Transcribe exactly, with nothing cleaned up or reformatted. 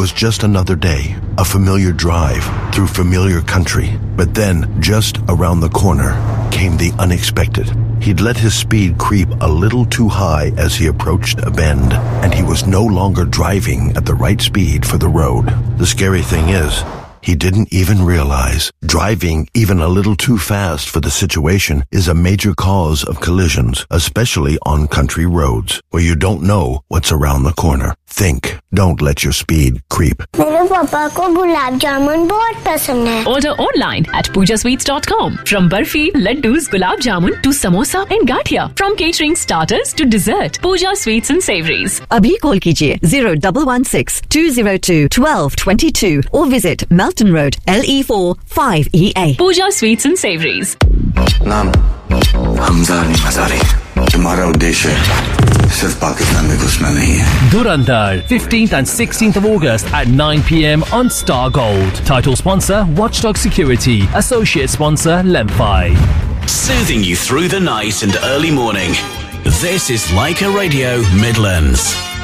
was just another day, a familiar drive through familiar country. But then, just around the corner, came the unexpected. He'd let his speed creep a little too high as he approached a bend, and he was no longer driving at the right speed for the road. The scary thing is, he didn't even realize driving even a little too fast for the situation is a major cause of collisions, especially on country roads where you don't know what's around the corner. Think. Don't let your speed creep. मेरे पापा को गुलाब जामुन बहुत पसंद है. Order online at pooja sweets dot com. From barfi, laddus, gulab jamun to samosa and gathia. From catering starters to dessert, Pooja Sweets and Savories. अभी call कीजिए zero one one six two zero two one two two two or visit Melton Road L E four five E A. Pooja Sweets and Savories. नाम हमजा अली मज़ारी. तुम्हारा उद्देश्य सिर्फ पाकिस्तान में घुसना नहीं है. Dhurandhar, fifteenth and sixteenth of August at nine p.m. on Star Gold. Title sponsor Watchdog Security. Associate sponsor Lemfi. Soothing you through the night and early morning. This is Leica Radio Midlands.